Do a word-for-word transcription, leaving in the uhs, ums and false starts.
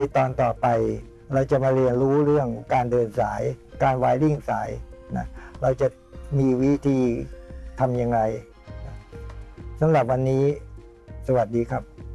ตอนต่อไปเราจะมาเรียนรู้เรื่องการเดินสายการไวริ่งสายนะเราจะมีวิธีทำยังไงสำหรับวันนี้สวัสดีครับ